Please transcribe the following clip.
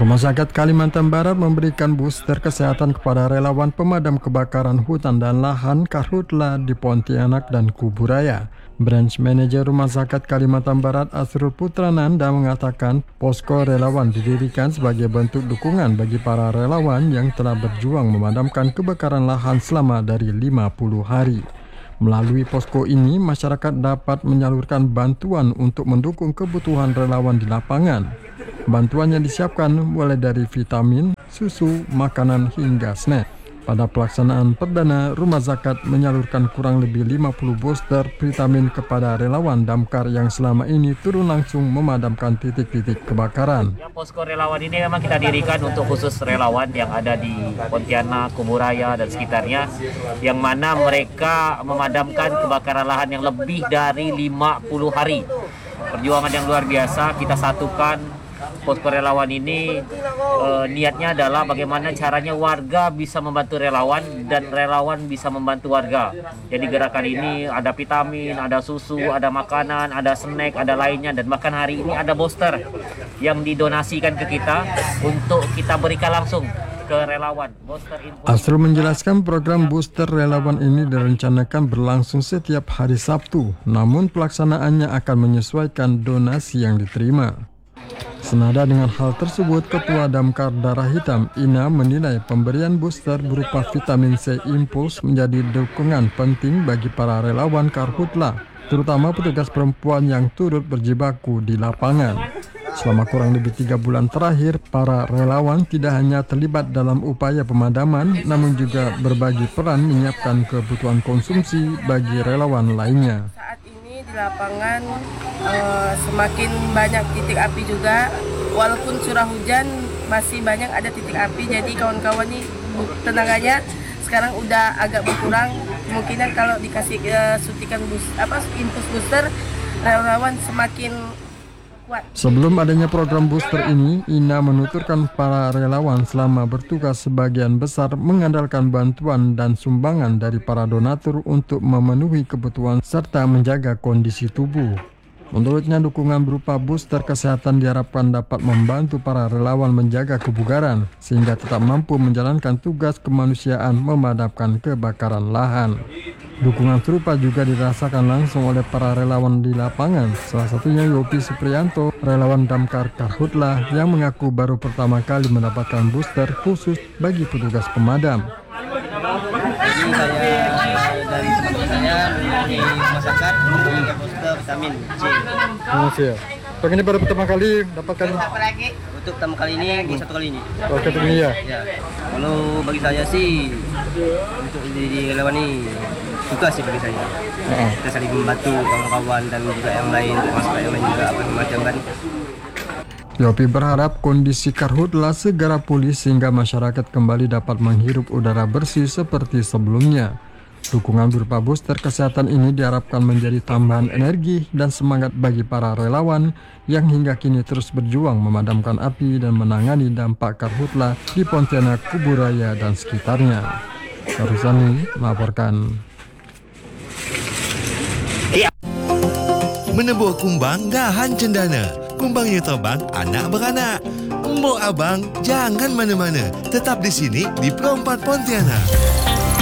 Rumah Sakit Kalimantan Barat memberikan booster kesehatan kepada relawan pemadam kebakaran hutan dan lahan Karhutla di Pontianak dan Kuburaya. Branch Manager Rumah Sakit Kalimantan Barat Asrul Putrananda mengatakan posko relawan didirikan sebagai bentuk dukungan bagi para relawan yang telah berjuang memadamkan kebakaran lahan selama dari 50 hari. Melalui posko ini, masyarakat dapat menyalurkan bantuan untuk mendukung kebutuhan relawan di lapangan. Bantuannya disiapkan mulai dari vitamin, susu, makanan hingga snack. Pada pelaksanaan perdana, Rumah Zakat menyalurkan kurang lebih 50 booster vitamin kepada relawan damkar yang selama ini turun langsung memadamkan titik-titik kebakaran. Posko relawan ini memang kita dirikan untuk khusus relawan yang ada di Pontianak, Kuburaya dan sekitarnya, yang mana mereka memadamkan kebakaran lahan yang lebih dari 50 hari. Perjuangan yang luar biasa, kita satukan. Posko relawan ini niatnya adalah bagaimana caranya warga bisa membantu relawan dan relawan bisa membantu warga. Jadi gerakan ini ada vitamin, ada susu, ada makanan, ada snack, ada lainnya, dan bahkan hari ini ada booster yang didonasikan ke kita untuk kita berikan langsung ke relawan. Asrul menjelaskan program booster relawan ini direncanakan berlangsung setiap hari Sabtu, namun pelaksanaannya akan menyesuaikan donasi yang diterima. Senada dengan hal tersebut, Ketua Damkar Darah Hitam Ina menilai pemberian booster berupa vitamin C Impuls menjadi dukungan penting bagi para relawan Karhutla, terutama petugas perempuan yang turut berjibaku di lapangan. Selama kurang lebih 3 bulan terakhir, para relawan tidak hanya terlibat dalam upaya pemadaman, namun juga berbagi peran menyiapkan kebutuhan konsumsi bagi relawan lainnya. Di lapangan semakin banyak titik api juga, walaupun curah hujan masih banyak ada titik api, jadi kawan-kawan ini tenaganya sekarang udah agak berkurang. Kemungkinan kalau dikasih suntikan infus booster, relawan semakin kuat. Sebelum adanya program booster ini, Ina menuturkan para relawan selama bertugas sebagian besar mengandalkan bantuan dan sumbangan dari para donatur untuk memenuhi kebutuhan serta menjaga kondisi tubuh. Menurutnya, dukungan berupa booster kesehatan diharapkan dapat membantu para relawan menjaga kebugaran sehingga tetap mampu menjalankan tugas kemanusiaan memadamkan kebakaran lahan. Dukungan serupa juga dirasakan langsung oleh para relawan di lapangan, salah satunya Yopi Supriyanto, relawan damkar Karhutla yang mengaku baru pertama kali mendapatkan booster khusus bagi petugas pemadam. Jadi saya dari teman saya di masyarakat memberikan booster vitamin C. Manusia. Untuk ini baru pertama kali dapatkan. Untuk pertama kali ini, satu kali ini. Oke, ini ya. Ya. Kalau bagi saya sih untuk di relawan ini suka sih bagi saya. Kita saling membantu kawan-kawan dan juga yang lain, termasuk yang lain juga apa macam kan. Yopi berharap kondisi Karhutla segera pulih sehingga masyarakat kembali dapat menghirup udara bersih seperti sebelumnya. Dukungan berupa booster kesehatan ini diharapkan menjadi tambahan energi dan semangat bagi para relawan yang hingga kini terus berjuang memadamkan api dan menangani dampak Karhutla di Pontianak, Kuburaya, dan sekitarnya. Sarusani melaporkan. Menebuh kumbang dahan cendana. Kumbangnya terbang, anak beranak. Mbok abang, jangan mana-mana. Tetap di sini di Pro 4 Pontianak.